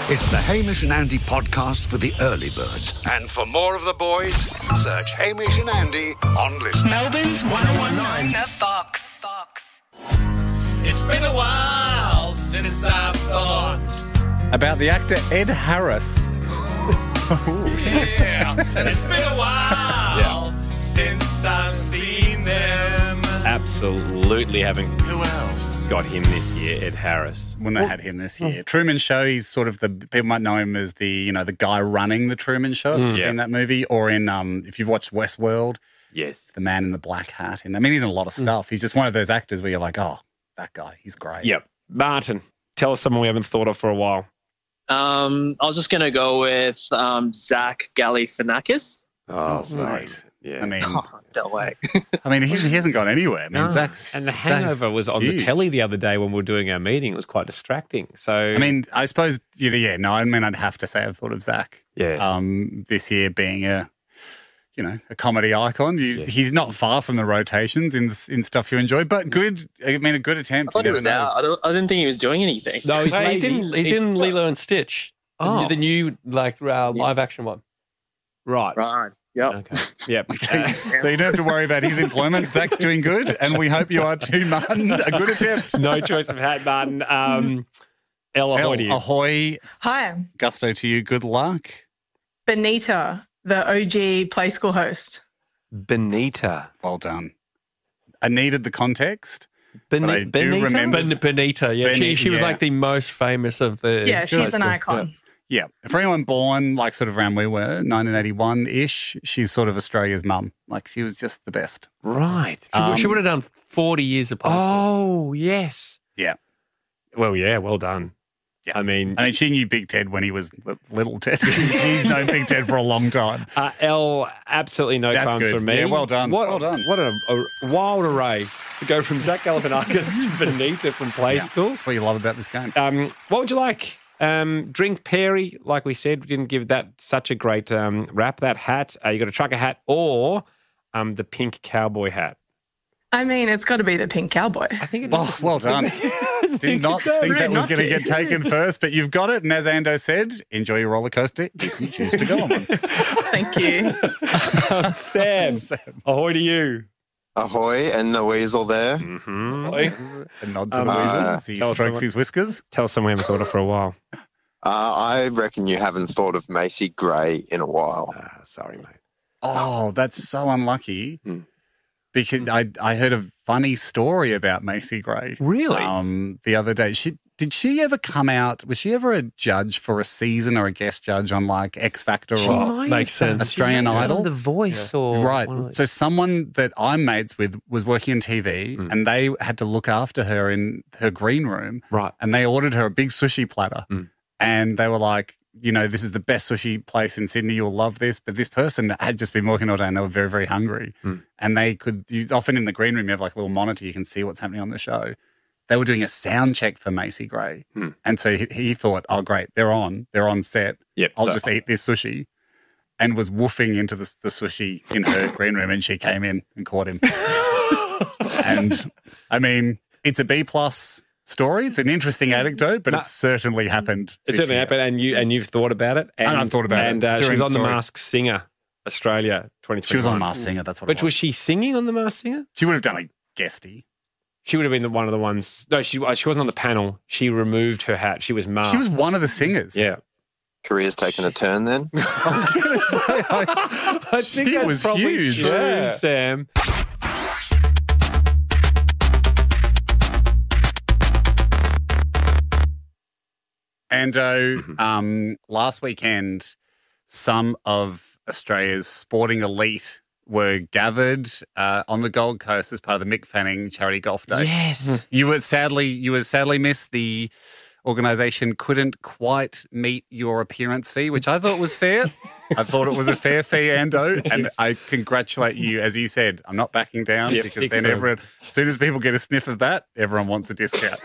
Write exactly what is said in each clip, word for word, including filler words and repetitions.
It's the Hamish and Andy podcast for the early birds. And for more of the boys, search Hamish and Andy on Listen. Melbourne's one oh one point nine, The Fox. Fox. It's been a while since I've thought about the actor Ed Harris. Yeah, it's been a while yeah. since I've seen them. Absolutely haven't Who else? got him this year, Ed Harris. Wouldn't have had him this year. Truman Show, he's sort of the, people might know him as the, you know, the guy running the Truman Show, if you've Yeah. seen that movie, or in, um, if you've watched Westworld, Yes. the man in the black hat. And I mean, he's in a lot of stuff. He's just one of those actors where you're like, oh, that guy, he's great. Yep. Martin, tell us someone we haven't thought of for a while. Um, I was just going to go with um, Zach Galifianakis. Oh, right. Yeah. I mean, Oh, no way. I mean, he's, he hasn't gone anywhere. I mean, No. Zach's and The Zach's Hangover was on the huge. telly the other day when we were doing our meeting. It was quite distracting. So I mean, I suppose, you know, yeah, no, I mean, I'd have to say I've thought of Zach yeah. um, this year being a, you know, a comedy icon. He's, he's not far from the rotations in in stuff you enjoy, but good, I mean, a good I attempt. thought You he was never know. out. I, don't, I didn't think he was doing anything. no, he's, No, he's lazy. in he's in Lilo and Stitch. The Oh. new- the new like uh, live action one. Right. Right. Yep. Okay. Yep. Uh, So you don't have to worry about his employment. Zach's doing good, and we hope you are too, Martin. A good attempt. no choice of hat, Martin. Um, El ahoy El, to you. ahoy, Hi, gusto to you. Good luck. Benita, the O G Play School host. Benita. Well done. I needed the context. Ben- But I do Benita? remember- Ben- Benita, yeah. she Benita, she was yeah. like the most famous of the. Yeah, she's high an school. icon. Yeah. For anyone born, like, sort of around we were, nineteen eighty-one-ish, she's sort of Australia's mum. Like, she was just the best. Right. She, Um, she would have done forty years of play school. Oh, yes. Yeah. Well, yeah, well done. Yeah. I mean, I mean, she knew Big Ted when he was li- little Ted. She's known Big Ted for a long time. uh, El, absolutely no That's crumbs good. from me. Yeah, well done. What, Well done. What a, a wild array to go from Zach Galifianakis to Benita from Play Yeah. School. That's what you love about this game. Um, what would you like? Um, drink Perry, like we said, we didn't give that such a great um, rap. That hat, uh, you got a trucker hat or um, the pink cowboy hat. I mean, it's got to be the pink cowboy. I think it Well, well done. Did not think that was Not going to to. get taken first, but you've got it. And as Ando said, enjoy your roller coaster if you choose to go on one. Thank you. um, Sam, ahoy to you. Ahoy, and the weasel there. Mm-hmm. A nod to Um, the uh, weasel as he tell us strokes someone- his whiskers. Tell us someone we haven't thought of for a while. Uh, I reckon you haven't thought of Macy Gray in a while. Ah, sorry, mate. Oh, that's so unlucky. Hmm. Because I I heard a funny story about Macy Gray. Really? Um, the other day. She did she ever come out? Was she ever a judge for a season or a guest judge on like X Factor She or might Makes have done. sense. Australian She might have Idol? done The Voice or Right. one of those. So someone that I'm mates with was working on T V Mm. and they had to look after her in her green room. Right. And they ordered her a big sushi platter. Mm. And they were like, you know, this is the best sushi place in Sydney. You'll love this. But this person had just been working all day and they were very, very hungry. Mm. And they could, you, often in the green room, you have like a little monitor. You can see what's happening on the show. They were doing a sound check for Macy Gray. Mm. And so he, he thought, oh, great, they're on. They're on set. Yep. I'll so- just eat this sushi. And was woofing into the, the sushi in her green room, and she came in and caught him. And I mean, it's a B plus story. It's an interesting anecdote, but No. it's certainly happened. It this certainly year. happened, and you and you've thought about it. And, And I've thought about it and, uh, she during was on the the story. Masked Singer, Australia, twenty twenty-one. She was on Masked Singer. That's what. But it was was. she singing on the Masked Singer? She would have done a guesty. She would have been the, one of the ones. No, she she wasn't on the panel. She removed her hat. She was masked. She was one of the singers. Yeah. Career's taken a turn then. I was going to say, I, I she think that's was probably huge. true, Yeah. Sam. And uh, Mm-hmm. um, last weekend, some of Australia's sporting elite were gathered uh, on the Gold Coast as part of the Mick Fanning Charity Golf Day. Yes. You were sadly, you were sadly missed. The organisation couldn't quite meet your appearance fee, which I thought was fair. I thought it was a fair fee, Ando, and I congratulate you. As you said, I'm not backing down Yep, because stick then firm. everyone, as soon as people get a sniff of that, everyone wants a discount.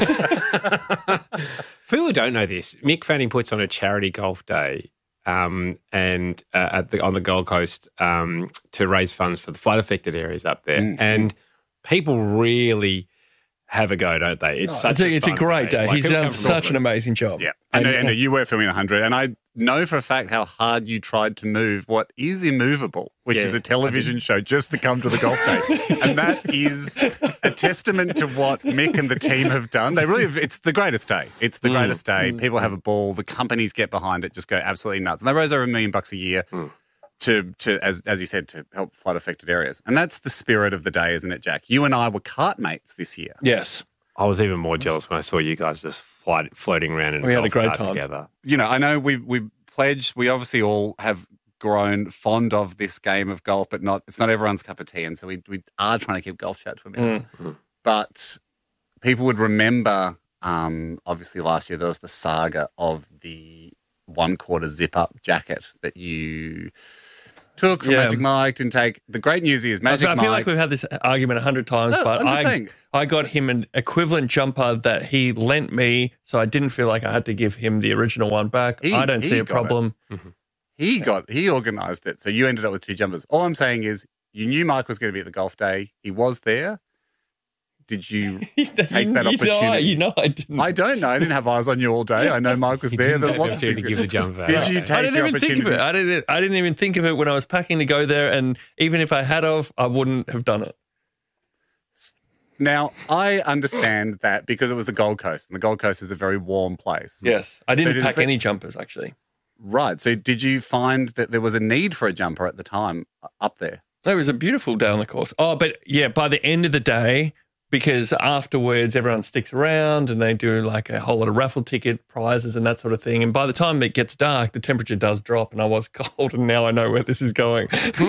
For people who don't know this, Mick Fanning puts on a charity golf day um, and uh, at the, on the Gold Coast um, to raise funds for the flood-affected areas up there. Mm. And people really have a go, don't they? It's Oh, such it's a, a it's a fun great day. Like, He's people done come from such Auckland. an amazing job. Yeah. And, And- and you were filming one hundred. And I know for a fact how hard you tried to move what is immovable, which Yeah. is a television show, just to come to the golf day. And that is a testament to what Mick and the team have done. They really have, it's the greatest day. It's the greatest day. People have a ball. The companies get behind it, just go absolutely nuts. And they raise over a million bucks a year. To, to as as you said, to help flood affected areas. And that's the spirit of the day, isn't it, Jack? You and I were cart mates this year. Yes. I was even more jealous when I saw you guys just fly, floating around in We a had a golf great cart time. together. You know, I know we we pledged, we obviously all have grown fond of this game of golf, but not it's not everyone's cup of tea. And so we we are trying to keep golf chat to a minute. Mm. But people would remember, um, obviously last year there was the saga of the one quarter zip up jacket that you took from Yeah. Magic Mike, didn't take. The great news is Magic I Mike. feel like we've had this argument a hundred times, No, but I'm just I, saying. I got him an equivalent jumper that he lent me, so I didn't feel like I had to give him the original one back. He- I don't he see a got it. problem. He got he organised it, so you ended up with two jumpers. All I'm saying is, you knew Mike was going to be at the golf day. He was there. Did you take that you, know, opportunity? you know, I didn't. I don't know. I didn't have eyes on you all day. I know Mike was He there. didn't There's take lots the of things. opportunity to give the jumper. Did you Okay. take I didn't your even think of opportunity? it. I didn't. I didn't even think of it when I was packing to go there, and even if I had of, I wouldn't have done it. Now I understand that because it was the Gold Coast, and the Gold Coast is a very warm place. Yes, I didn't did- pack but- any jumpers actually. Right. So did you find that there was a need for a jumper at the time up there? It was a beautiful day on the course. Oh, but yeah, by the end of the day, because afterwards everyone sticks around and they do like a whole lot of raffle ticket prizes and that sort of thing. And by the time it gets dark, the temperature does drop, and I was cold, and now I know where this is going.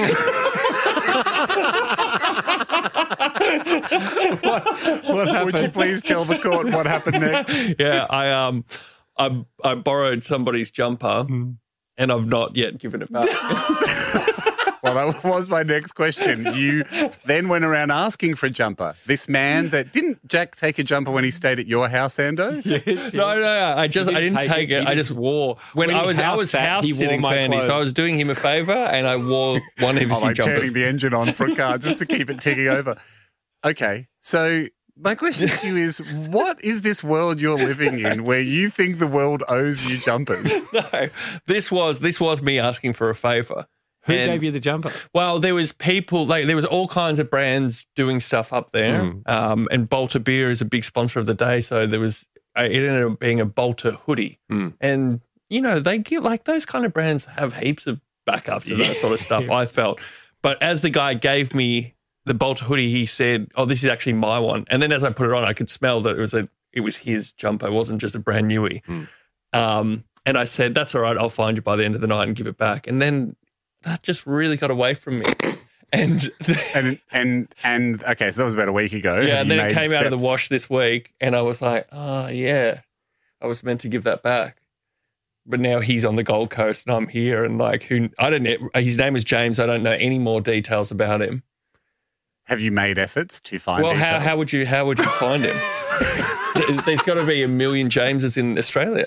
What happened? Would you please tell the court what happened next? yeah, I um, I I borrowed somebody's jumper, and I've not yet given it back. Well, that was my next question. You then went around asking for a jumper. This man that didn't Jack take a jumper when he stayed at your house, Ando? Yes, No, no, no. I just He I didn't didn't take take it. it. I He just just wore when, when I he was I house was sat, house he wore sitting my Fanny, so I clothes. was doing him a favour, and I wore one of his Oh, like jumpers. turning the engine on for a car just to keep it ticking over. Okay, so my question to you is, what is this world you're living in where you think the world owes you jumpers? No, this was this was me asking for a favour. Who And- gave you the jumper? Well, there was people like there was all kinds of brands doing stuff up there, Mm. um, and Bolter Beer is a big sponsor of the day. So there was uh, it ended up being a Bolter hoodie, Mm. and you know they get like those kind of brands have heaps of backups and that sort of stuff. I felt, but as the guy gave me the Bolter hoodie, he said, "Oh, this is actually my one." And then as I put it on, I could smell that it was a it was his jumper. It wasn't just a brand newie. Mm. Um, and I said, "That's all right. I'll find you by the end of the night and give it back." And then that just really got away from me. And And and and okay, so that was about a week ago. yeah, Have and you then it made came out of the steps? wash this week, and I was like, oh, yeah, I was meant to give that back. But now he's on the Gold Coast and I'm here, and like, who I don't know. His name is James. I don't know any more details about him. Have you made efforts to find Well, how, details? how would you how would you find him? There's got to be a million Jameses in Australia.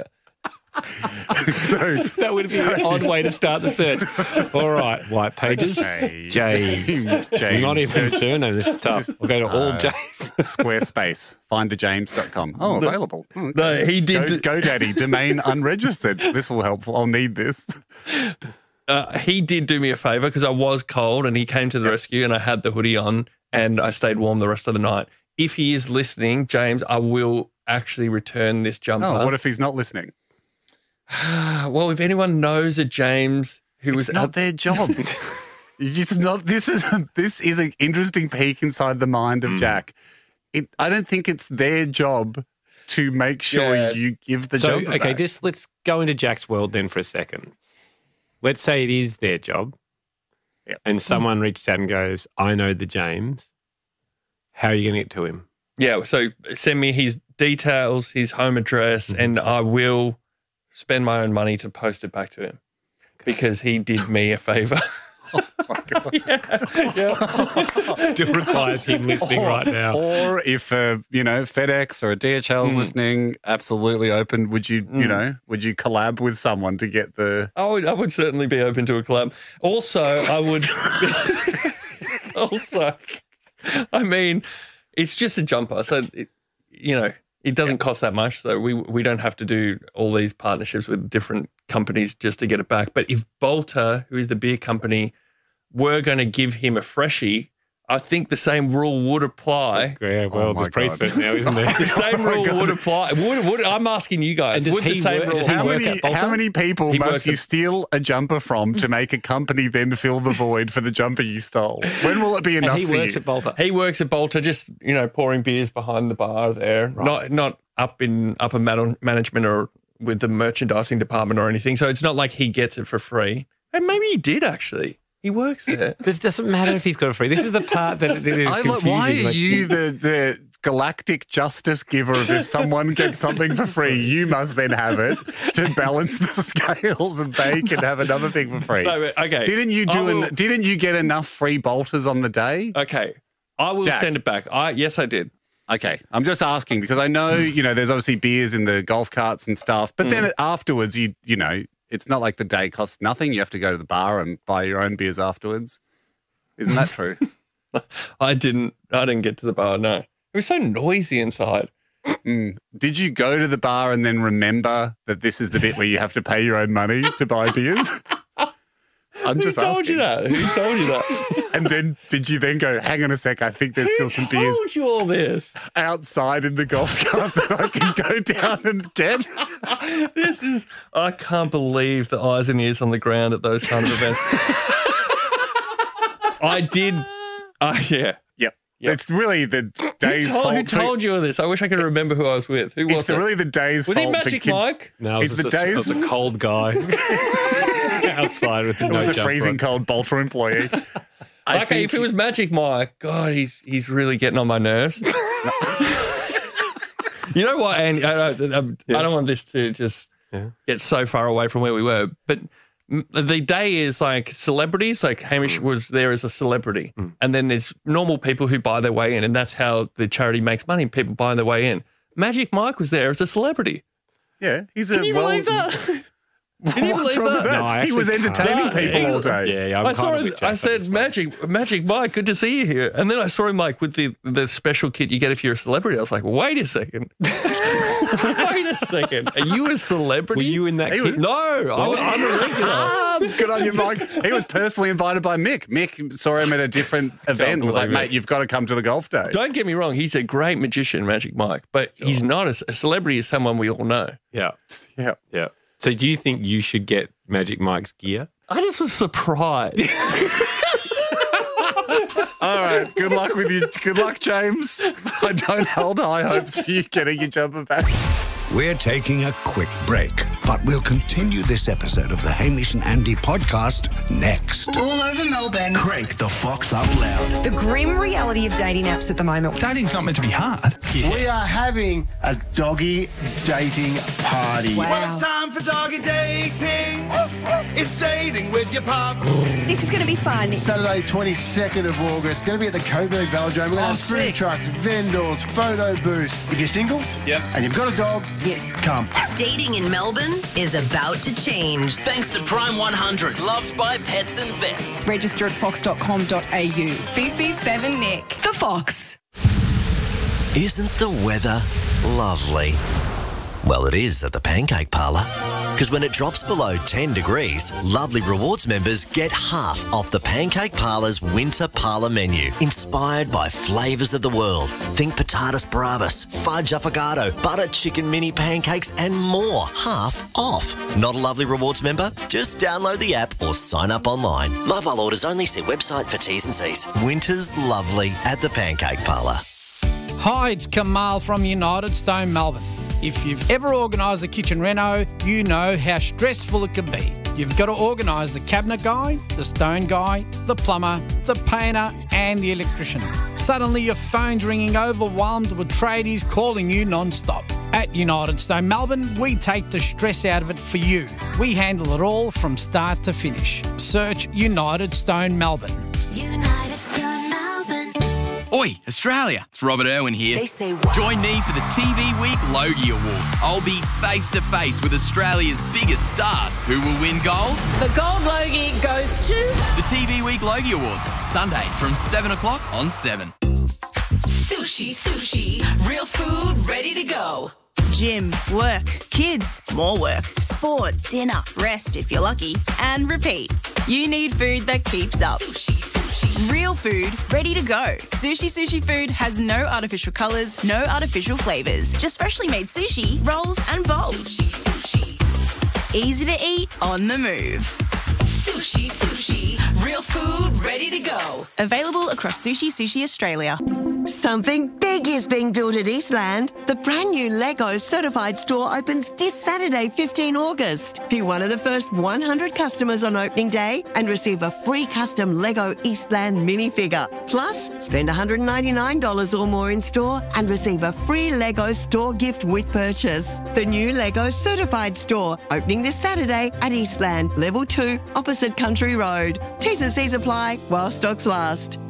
so, That would be an odd way to start the search. All right, white pages, James. James. James. Not even Search- surname. This is tough. We'll go to all uh, James. Squarespace, find a james dot com. Oh, available. Oh, okay. No, he did. Go, GoDaddy, domain unregistered. This will help. I'll need this. Uh, he did do me a favour because I was cold, and he came to the rescue, and I had the hoodie on, and I stayed warm the rest of the night. If he is listening, James, I will actually return this jumper. Oh, what if he's not listening? Well, if anyone knows a James who was It's not at- their job. It's not. This is this is an interesting peek inside the mind Hmm. of Jack. It, I don't think it's their job to make sure Yeah. you give the So, job. okay, just let's go into Jack's world then for a second. Let's say it is their job, Yep. and someone reaches out and goes, I know the James. How are you going to get to him? yeah, so send me his details, his home address, Mm-hmm. and I will spend my own money to post it back to him because he did me a favour. Still requires him listening right now. Or if uh, you know FedEx or a D H L's Hmm. listening, absolutely open. Would you you know would you collab with someone to get the? I would, I would certainly be open to a collab. Also, I would. also, I mean, it's just a jumper, so it, you know, it doesn't cost that much. So we we don't have to do all these partnerships with different companies just to get it back. But if Bolter, who is the beer company, were going to give him a freshie, I think the same rule would apply. Yeah, well, Oh my there's precedent God. now, isn't there? The same my rule God. would apply. Would, would, I'm asking you guys. And does Would the he same work- rule does he How work many, at Bolter? how many people He must works you at- steal a jumper from to make a company then fill the void for the jumper you stole? When will it be enough And he for works you? at Bolter. He works at Bolter, just, you know, pouring beers behind the bar there, not not up in upper man- management or with the merchandising department or anything. So it's not like he gets it for free. And maybe he did actually. He works there. This doesn't matter if he's got a free. This is the part that, that is I confusing. like, why are Like, you the, the galactic justice giver of if someone gets something for free, you must then have it to balance the scales and they can have another thing for free? No, but, okay. Didn't you do I will- an, didn't you get enough free bolters on the day? Okay. I will Jack. send it back. I Yes, I did. Okay, I'm just asking because I know, you know, there's obviously beers in the golf carts and stuff, but then afterwards, you you know, it's not like the day costs nothing. You have to go to the bar and buy your own beers afterwards. Isn't that true? I didn't I didn't get to the bar, no. It was so noisy inside. Mm. Did you go to the bar and then remember that this is the bit where you have to pay your own money to buy beers? I'm Who just told asking. you that? Who told you that? And then did you then go, hang on a sec, I think there's still some Who beers told you all this? outside in the golf cart that I can go down and get? This is, I can't believe the eyes and ears on the ground at those kind of events. I did, uh, yeah. Yep. Yep. It's really the day's Who told, fault. who told you all this? I wish I could remember who I was with. Who was It's it? really the day's Was he fault. for Magic kid- Mike? No, it It's was, the just a, it days- was a cold guy outside with It no was a jumper freezing on. cold Bolter employee. I Okay, think if it was Magic Mike, God, he's he's really getting on my nerves. You know what, Andy? I don't, I'm- I don't want this to just Yeah. get so far away from where we were, but m- the day is like celebrities. Like Hamish was there as a celebrity, and then there's normal people who buy their way in, and that's how the charity makes money. People buy their way in. Magic Mike was there as a celebrity. yeah, he's a Can you well. believe that? Can you believe that? No, I he was actually can't. entertaining No, people he- all day. Yeah, yeah, I'm I kind saw of him. with Jack I on said, this one. "Magic, Magic Mike, good to see you here." And then I saw him like with the the special kit you get if you're a celebrity. I was like, "Wait a second, wait a second, are you a celebrity?" Were you in that He kit? was- No, I, I'm a regular. Ah, good on you, Mike. He was personally invited by Mick. Mick saw him at a different event and was like, believe it. mate, you've got to come to the golf day. Don't get me wrong; he's a great magician, Magic Mike, but he's not a, a celebrity. Is someone we all know. Yeah, Yeah. yeah. So do you think you should get Magic Mike's gear? I just was surprised. All right. Good luck with you. Good luck, James. I don't hold high hopes for you getting your jumper back. We're taking a quick break, but we'll continue this episode of the Hamish and Andy podcast next. All over Melbourne. Crank the Fox up loud. The grim reality of dating apps at the moment. Dating's not meant to be hard. We are having a doggy dating party. Well, it's time for doggy dating. It's dating with your pup. This is going to be fun. Saturday, twenty-second of August. Going to be at the Coburg Velodrome. We're going to Oh, have food sick. trucks, vendors, photo booths. If you're single, Yep. and you've got a dog, Yes. come. Dating in Melbourne is about to change. Thanks to Prime one hundred, loved by pets and vets. Register at fox dot com dot a u. Fifi, Fev and Nick. The Fox. Isn't the weather lovely? Well, it is at the Pancake Parlour. Because when it drops below ten degrees, Lovely Rewards members get half off the Pancake Parlour's Winter Parlour menu, inspired by flavours of the world. Think patatas bravas, fudge affogato, butter chicken mini pancakes and more. Half off. Not a Lovely Rewards member? Just download the app or sign up online. Mobile orders only. See website for T's and C's. Winter's lovely at the Pancake Parlour. Hi, it's Kamal from United Stone Melbourne. If you've ever organised a kitchen reno, you know how stressful it can be. You've got to organise the cabinet guy, the stone guy, the plumber, the painter and the electrician. Suddenly your phone's ringing overwhelmed with tradies calling you non-stop. At United Stone Melbourne, we take the stress out of it for you. We handle it all from start to finish. Search United Stone Melbourne. United Stone Melbourne. Oi, Australia. It's Robert Irwin here. They say wow. Join me for the T V Week Logie Awards. I'll be face to face with Australia's biggest stars. Who will win gold? The gold Logie goes to... The T V Week Logie Awards, Sunday from seven o'clock on seven. Sushi. Sushi, sushi, real food ready to go. Gym, work, kids, more work, sport, dinner, rest if you're lucky, and repeat. You need food that keeps up. Sushi, sushi. Real food, ready to go. Sushi Sushi Food has no artificial colours, no artificial flavours, just freshly made sushi, rolls and bowls. Sushi, sushi. Easy to eat, on the move. Sushi, sushi, real food ready to go. Available across Sushi Sushi Australia. Something big is being built at Eastland. The brand new Lego certified store opens this Saturday, fifteenth of August. Be one of the first one hundred customers on opening day and receive a free custom Lego Eastland minifigure. Plus, spend one hundred ninety-nine dollars or more in store and receive a free Lego store gift with purchase. The new Lego certified store opening this Saturday at Eastland, level two, opposite Country Road. T's and C's apply while stocks last.